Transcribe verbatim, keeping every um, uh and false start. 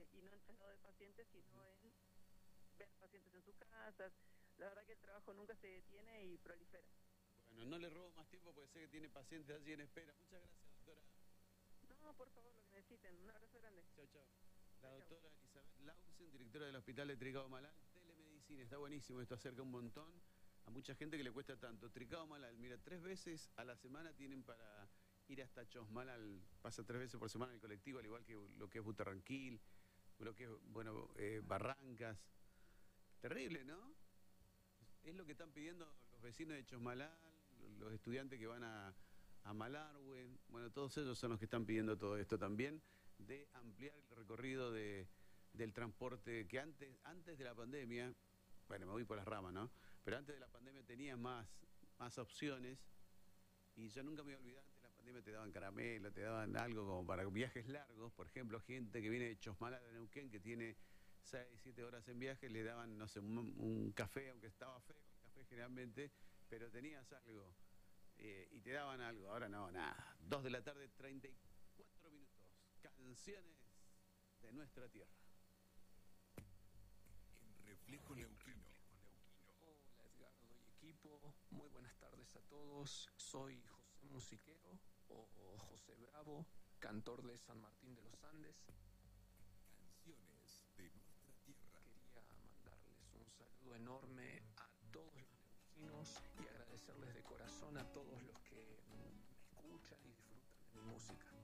eh, y no en traslado de pacientes, sino en ver pacientes en sus casas. La verdad que el trabajo nunca se detiene y prolifera. Bueno, no le robo más tiempo porque sé que tiene pacientes allí en espera. Muchas gracias, doctora. No, por favor, lo que necesiten. Un abrazo grande. Chao, chao. La Chau, doctora Elizabeth Lausen, directora del Hospital de Trigao Malal, telemedicina. Está buenísimo, esto acerca un montón a mucha gente que le cuesta tanto. Trigao Malal, mira, tres veces a la semana tienen para ir hasta Chosmalal. Pasa tres veces por semana en el colectivo, al igual que lo que es Butarranquil, lo que es, bueno, eh, Barrancas. Terrible, ¿no? Es lo que están pidiendo los vecinos de Chosmalal, los estudiantes que van a, a Malargüe. Bueno, todos ellos son los que están pidiendo todo esto también, de ampliar el recorrido de, del transporte que antes, antes de la pandemia, bueno, me voy por las ramas, ¿no? Pero antes de la pandemia tenía más, más opciones y yo nunca me voy a olvidar, antes de la pandemia te daban caramelo, te daban algo como para viajes largos, por ejemplo, gente que viene de Chosmalal a Neuquén, que tiene seis, siete horas en viaje, le daban, no sé, un, un café, aunque estaba feo el café generalmente, pero tenías algo eh, y te daban algo. Ahora no, nada. Dos de la tarde, treinta y cuatro minutos. Canciones de nuestra tierra. En Reflejo Neuquino. Hola Edgardo y equipo, muy buenas tardes a todos. Soy José Musiquero o José Bravo, cantor de San Martín de los Andes. Canciones de nuestra tierra. Quería mandarles un saludo enorme a todos los neuquinos y agradecerles de corazón a todos los que me escuchan y disfrutan de mi música.